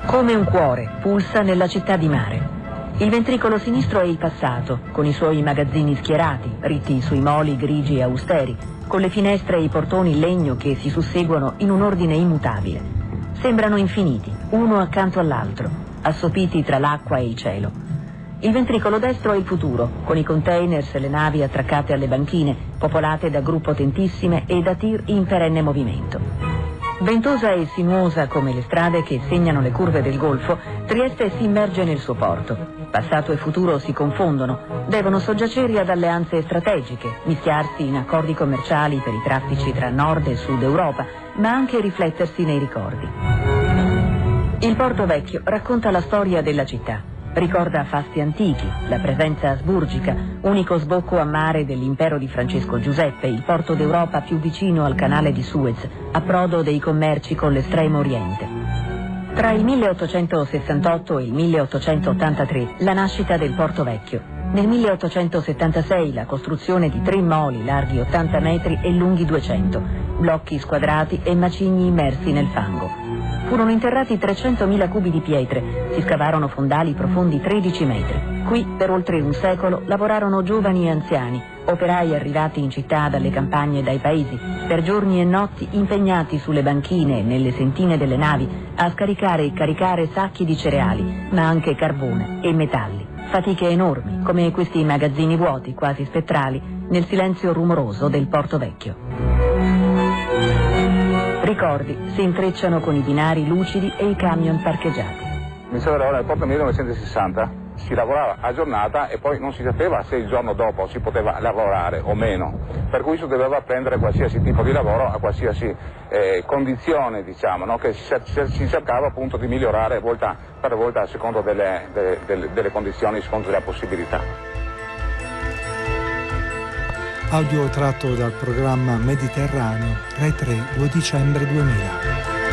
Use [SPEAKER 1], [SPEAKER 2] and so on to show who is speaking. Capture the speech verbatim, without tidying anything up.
[SPEAKER 1] Come un cuore pulsa nella città di mare. Il ventricolo sinistro è il passato, con i suoi magazzini schierati, ritti sui moli grigi e austeri, con le finestre e i portoni in legno che si susseguono in un ordine immutabile. Sembrano infiniti, uno accanto all'altro, assopiti tra l'acqua e il cielo. Il ventricolo destro è il futuro, con i containers e le navi attraccate alle banchine, popolate da gru potentissime e da tir in perenne movimento. Ventosa e sinuosa come le strade che segnano le curve del Golfo, Trieste si immerge nel suo porto. Passato e futuro si confondono, devono soggiacere ad alleanze strategiche, mischiarsi in accordi commerciali per i traffici tra Nord e Sud Europa, ma anche riflettersi nei ricordi. Il Porto Vecchio racconta la storia della città. Ricorda fasti antichi, la presenza asburgica, unico sbocco a mare dell'impero di Francesco Giuseppe, il porto d'Europa più vicino al canale di Suez, approdo dei commerci con l'Estremo Oriente. Tra il milleottocentosessantotto e il milleottocentottantatré la nascita del Porto Vecchio. Nel milleottocentosettantasei la costruzione di tre moli larghi ottanta metri e lunghi duecento, blocchi squadrati e macigni immersi nel fango. Furono interrati trecentomila cubi di pietre, si scavarono fondali profondi tredici metri. Qui, per oltre un secolo, lavorarono giovani e anziani, operai arrivati in città dalle campagne e dai paesi, per giorni e notti impegnati sulle banchine e nelle sentine delle navi a scaricare e caricare sacchi di cereali, ma anche carbone e metalli. Fatiche enormi, come questi magazzini vuoti, quasi spettrali, nel silenzio rumoroso del Porto Vecchio. Ricordi si intrecciano con i binari lucidi e i camion parcheggiati.
[SPEAKER 2] Iniziavo a lavorare nel porto nel millenovecentosessanta, si lavorava a giornata e poi non si sapeva se il giorno dopo si poteva lavorare o meno, per cui si doveva prendere qualsiasi tipo di lavoro a qualsiasi eh, condizione, diciamo, no? Che si, si cercava appunto di migliorare volta per volta a secondo delle, delle, delle, delle condizioni, a secondo delle possibilità.
[SPEAKER 3] Audio tratto dal programma Mediterraneo, Rai tre, due dicembre duemila.